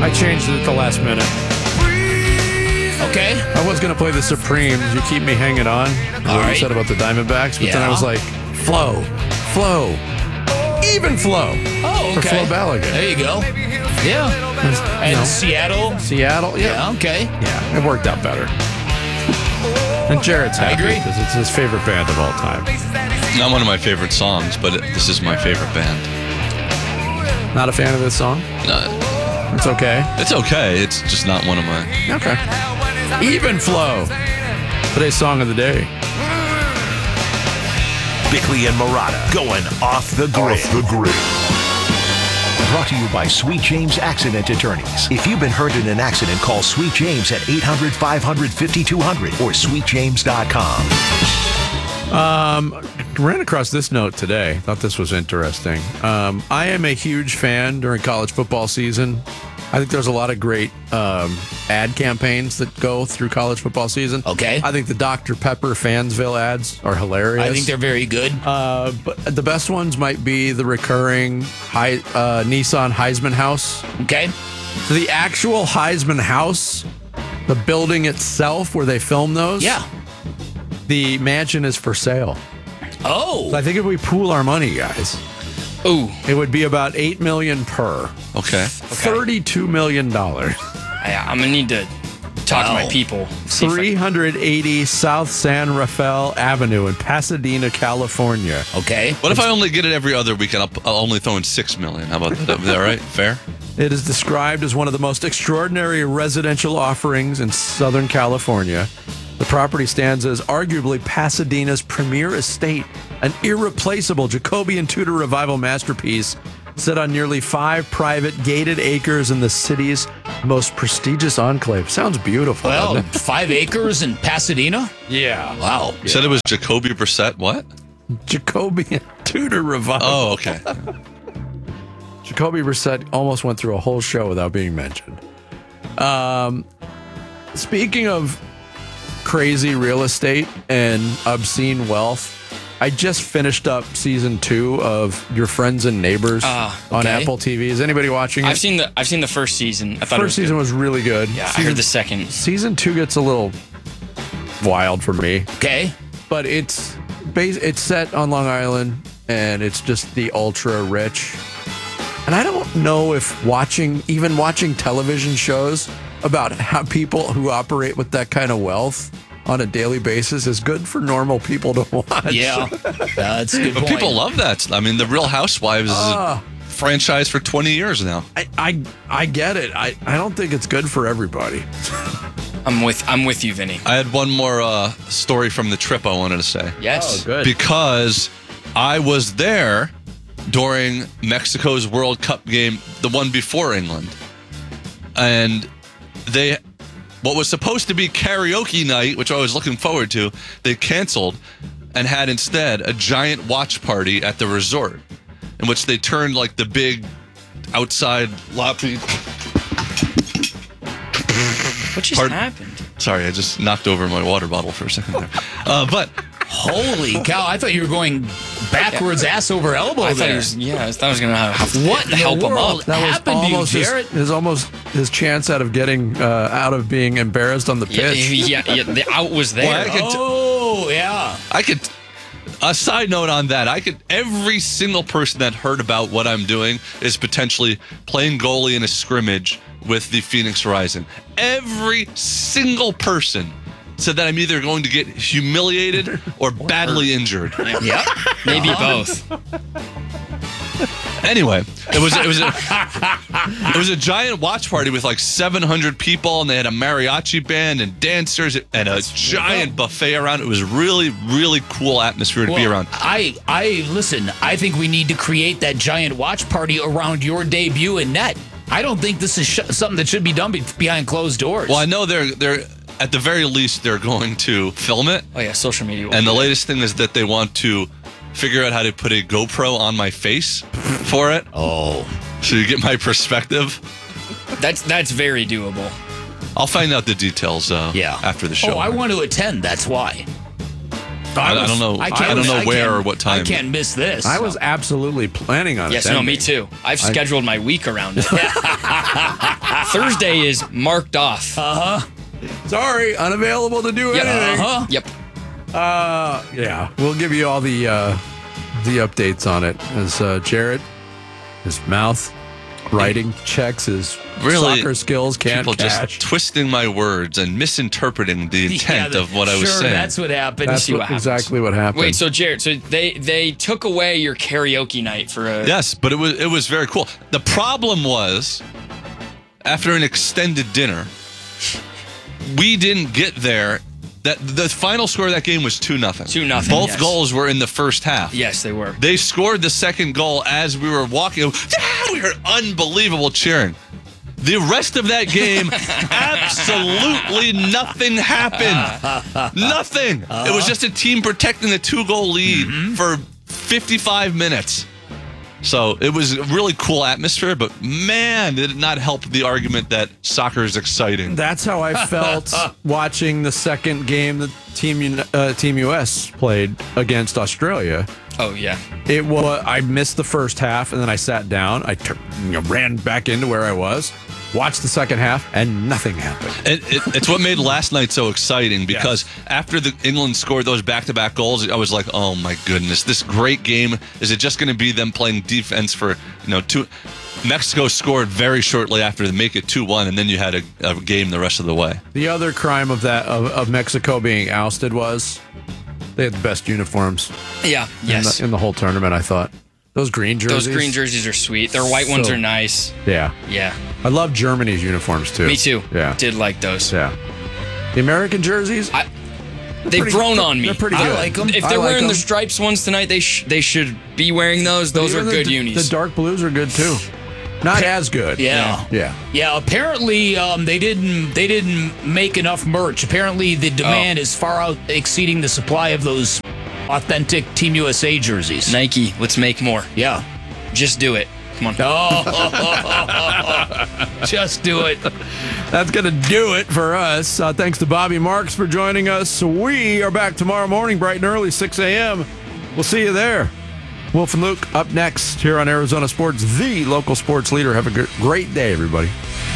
I changed it at the last minute. Okay. I was going to play the Supremes. You keep me hanging on. What you said about the Diamondbacks. But then I was like, flow. Even flow. Oh, okay. For Flo Balogun. There you go. Yeah. And Seattle? Seattle, Yeah, okay. Yeah, it worked out better. And Jared's happy agree. because it's his favorite band of all time. Not one of my favorite songs, but this is my favorite band. Not a fan of this song? It's okay. It's okay. It's just not one of my... Okay. Even flow. Today's song of the day. Bickley and Murata going off the grid. Brought to you by Sweet James Accident Attorneys. If you've been hurt in an accident, call Sweet James at 800-500-5200 or sweetjames.com. Ran across this note today. Thought this was interesting. I am a huge fan during college football season. I think there's a lot of great ad campaigns that go through college football season. Okay. I think the Dr. Pepper Fansville ads are hilarious. I think they're very good. But the best ones might be the recurring Nissan Heisman House. Okay. So the actual Heisman House, the building itself where they film those. Yeah. The mansion is for sale. Oh. So I think if we pool our money, guys, it would be about $8 million per. Okay. $32 million. I'm gonna need to talk to my people. 380 South San Rafael Avenue in Pasadena, California. Okay. What if I only get it every other weekend? I'll only throw in $6 million. How about that? Is that right? Fair? It is described as one of the most extraordinary residential offerings in Southern California. The property stands as arguably Pasadena's premier estate, an irreplaceable Jacobean Tudor Revival masterpiece set on nearly 5 private gated acres in the city's most prestigious enclave. Sounds beautiful. Well, doesn't it? 5 acres in Pasadena? Yeah. Wow. You said it was Jacoby Brissett. What? Jacobean Tudor Revival. Oh, okay. Jacoby Brissett almost went through a whole show without being mentioned. Speaking of crazy real estate and obscene wealth, I just finished up season 2 of Your Friends and Neighbors on Apple TV. Is anybody watching it? I've seen the first season. I thought First season was really good. Yeah, I heard the second. Season 2 gets a little wild for me. Okay. But it's set on Long Island, and it's just the ultra rich. And I don't know if watching television shows about how people who operate with that kind of wealth on a daily basis is good for normal people to watch. Yeah, that's a good But point. people love that. I mean, The Real Housewives is a franchise for 20 years now. I get it. I don't think it's good for everybody. I'm with you, Vinny. I had one more story from the trip I wanted to say. Yes. Good. Because I was there during Mexico's World Cup game, the one before England. And what was supposed to be karaoke night, which I was looking forward to, they canceled and had instead a giant watch party at the resort in which they turned like the big outside lobby. What just happened? Sorry, I just knocked over my water bottle for a second there. But Holy cow! I thought you were going backwards, ass over elbow. I thought there. I thought I was gonna have to What in the help him world? up. That was happened to you, almost Jarrett? his chance out of getting out of being embarrassed on the pitch. Yeah, the out was there. Well, I could. a side note on that, every single person that heard about what I'm doing is potentially playing goalie in a scrimmage with the Phoenix Rising. Every single person said that I'm either going to get humiliated or badly injured. Yep. Maybe both. Anyway, it was a giant watch party with like 700 people, and they had a mariachi band and dancers and a giant buffet around. It was really, really cool atmosphere to be around. Listen, I think we need to create that giant watch party around your debut in net. I don't think this is something that should be done behind closed doors. Well, I know they're at the very least they're going to film it. Oh yeah, social media. And the latest thing is that they want to figure out how to put a GoPro on my face for it. Oh. So you get my perspective. That's very doable. I'll find out the details after the show. Oh, I want to attend. That's why. I don't know. I don't know where or what time. I can't miss this. I was absolutely planning on it. Yes, no, me too. I've scheduled my week around it. Thursday is marked off. Sorry, unavailable to do anything. Yep. Yeah, we'll give you all the updates on it as Jarrett, his mouth writing checks his Really, soccer skills can't people catch. just twisting my words and misinterpreting the intent of what I was sure, saying. That's what happened. That's see what happens. exactly what happened. Wait, so Jared, so they took away your karaoke night for a Yes, but it was very cool. The problem was, after an extended dinner, we didn't get there. That the final score of that game was 2-0. 2-0, Both yes. goals were in the first half. Yes, they were. They scored the second goal as we were walking. We heard unbelievable cheering. The rest of that game, absolutely nothing happened. Nothing. It was just a team protecting the 2-goal lead for 55 minutes. So it was a really cool atmosphere, but man, did it not help the argument that soccer is exciting. That's how I felt watching the second game that Team US played against Australia. Oh yeah. It was I missed the first half, and then I sat down. I ran back into where I was, watched the second half, and nothing happened. It's what made last night so exciting because after the England scored those back-to-back goals, I was like, oh my goodness, this great game. Is it just going to be them playing defense for, two? Mexico scored very shortly after to make it 2-1, and then you had a game the rest of the way. The other crime of that of Mexico being ousted was they had the best uniforms Yeah. Yes. in the whole tournament, I thought. Those green jerseys. Those green jerseys are sweet. Their white ones So- are nice. Yeah. Yeah. I love Germany's uniforms, too. Me too. Yeah. Did like those. Yeah. The American jerseys, They've pretty- grown on me. they're pretty good. I like them. If I they're like wearing them. the stripes ones tonight, they should be wearing those. Those are Even good the, unis. The dark blues are good, too. Not as good. Yeah. Yeah. Yeah, apparently they didn't make enough merch. Apparently the demand is far out exceeding the supply of those authentic Team USA jerseys. Nike, let's make more. Yeah. Just do it. Come on. Just do it. That's going to do it for us. Thanks to Bobby Marks for joining us. We are back tomorrow morning, bright and early, 6 a.m. We'll see you there. Wolf and Luke up next here on Arizona Sports, the local sports leader. Have a great day, everybody.